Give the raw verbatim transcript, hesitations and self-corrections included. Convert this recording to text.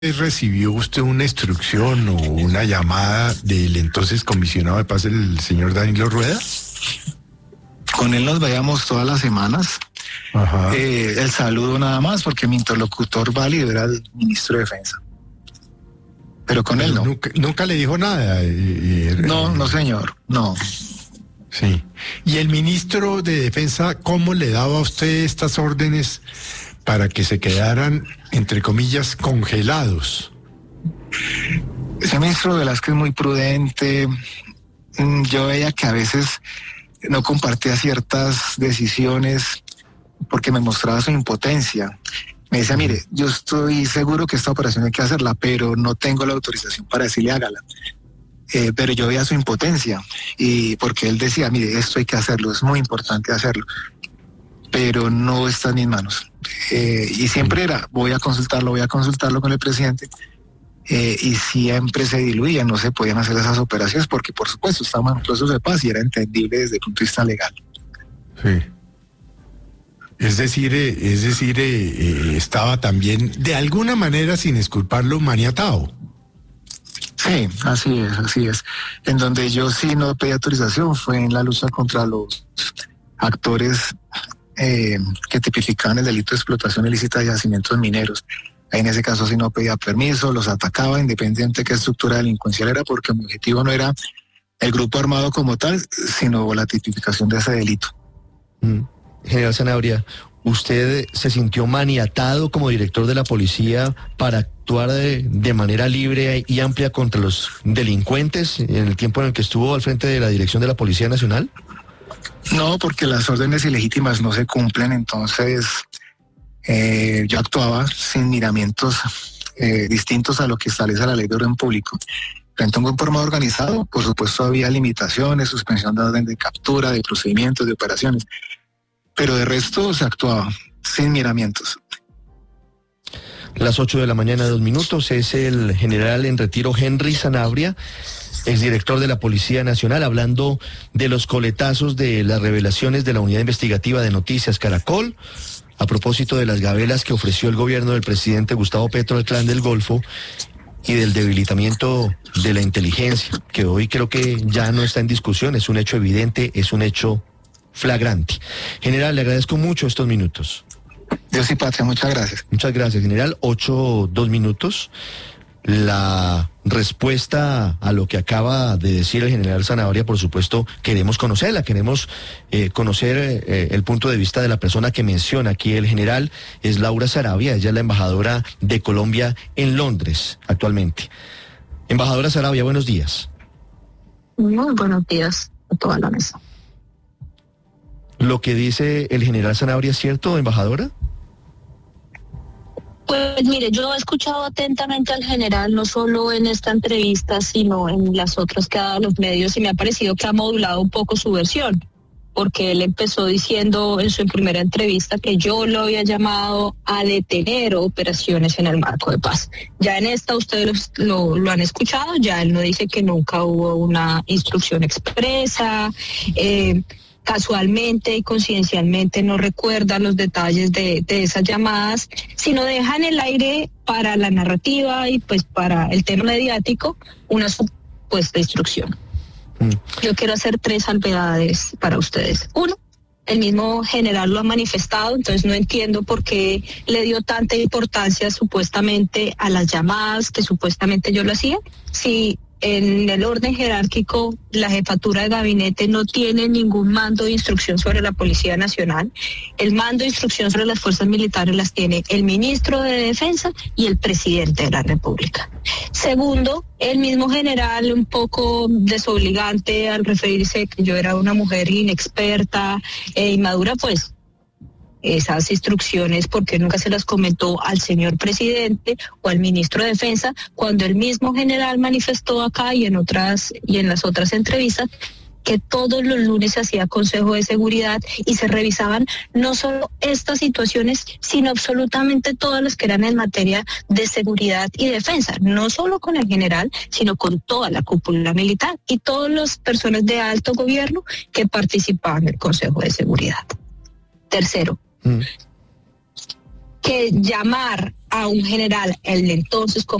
¿Recibió usted una instrucción o una llamada del entonces comisionado de paz, el señor Danilo Rueda? Con él nos veíamos todas las semanas. Ajá. Eh, el saludo nada más, porque mi interlocutor válido era el ministro de Defensa. Pero con Pero él no. Nunca, nunca le dijo nada. Eh, eh, No, no señor, no. Sí. ¿Y el ministro de Defensa cómo le daba a usted estas órdenes para que se quedaran, entre comillas, congelados? Ese ministro Velázquez es muy prudente. Yo veía que a veces no compartía ciertas decisiones porque me mostraba su impotencia. Me decía, mire, yo estoy seguro que esta operación hay que hacerla, pero no tengo la autorización para decirle hágala. Eh, pero yo veía su impotencia, y porque él decía, mire, esto hay que hacerlo, es muy importante hacerlo, pero no está en mis manos. Eh, y siempre era, voy a consultarlo, voy a consultarlo con el presidente, eh, y siempre se diluía, no se podían hacer esas operaciones, porque por supuesto estábamos en un proceso de paz y era entendible desde el punto de vista legal. Sí. Es decir, eh, es decir, eh, eh, estaba también, de alguna manera, sin esculparlo, maniatado. Sí, así es, así es. En donde yo sí no pedí autorización fue en la lucha contra los actores eh, que tipificaban el delito de explotación ilícita de yacimientos mineros. Ahí en ese caso sí no pedía permiso, los atacaba, independiente de qué estructura delincuencial era, porque mi objetivo no era el grupo armado como tal, sino la tipificación de ese delito. Mm. General Zanabria, ¿usted se sintió maniatado como director de la policía para actuar de, de manera libre y amplia contra los delincuentes en el tiempo en el que estuvo al frente de la dirección de la Policía Nacional? No, porque las órdenes ilegítimas no se cumplen, entonces eh, yo actuaba sin miramientos eh, distintos a lo que establece la ley de orden público. Frente a un grupo armado organizado, por supuesto había limitaciones, suspensión de orden de captura, de procedimientos, de operaciones, pero de resto se actuaba sin miramientos. Las ocho de la mañana, dos minutos, es el general en retiro Henry Zanabria, exdirector de la Policía Nacional, hablando de los coletazos de las revelaciones de la Unidad Investigativa de Noticias Caracol, a propósito de las gabelas que ofreció el gobierno del presidente Gustavo Petro al Clan del Golfo y del debilitamiento de la inteligencia, que hoy creo que ya no está en discusión, es un hecho evidente, es un hecho flagrante. General, le agradezco mucho estos minutos. Dios y patria, muchas gracias. Muchas gracias, general. Ocho, dos minutos. La respuesta a lo que acaba de decir el general Zanabria, por supuesto, queremos conocerla, queremos eh, conocer eh, el punto de vista de la persona que menciona aquí el general, es Laura Sarabia, ella es la embajadora de Colombia en Londres actualmente. Embajadora Sarabia, buenos días. Muy buenos días a toda la mesa. ¿Lo que dice el general Zanabria es cierto, embajadora? Pues mire, yo he escuchado atentamente al general, no solo en esta entrevista, sino en las otras que ha dado a los medios, y me ha parecido que ha modulado un poco su versión, porque él empezó diciendo en su primera entrevista que yo lo había llamado a detener operaciones en el marco de paz. Ya en esta ustedes lo, lo han escuchado, ya él no dice que nunca hubo una instrucción expresa, eh, casualmente y conciencialmente no recuerda los detalles de, de esas llamadas, sino deja en el aire para la narrativa y pues para el tema mediático una supuesta instrucción. Mm. Yo quiero hacer tres salvedades para ustedes. Uno, el mismo general lo ha manifestado, entonces no entiendo por qué le dio tanta importancia supuestamente a las llamadas que supuestamente yo lo hacía. Si en el orden jerárquico, la jefatura de gabinete no tiene ningún mando de instrucción sobre la Policía Nacional. El mando de instrucción sobre las fuerzas militares las tiene el ministro de Defensa y el presidente de la República. Segundo, el mismo general, un poco desobligante al referirse que yo era una mujer inexperta e inmadura, pues esas instrucciones, porque nunca se las comentó al señor presidente o al ministro de Defensa, cuando el mismo general manifestó acá y en otras y en las otras entrevistas que todos los lunes se hacía Consejo de Seguridad y se revisaban no solo estas situaciones, sino absolutamente todas las que eran en materia de seguridad y defensa, no solo con el general, sino con toda la cúpula militar y todas las personas de alto gobierno que participaban del Consejo de Seguridad. Tercero, Mm. que llamar a un general, el entonces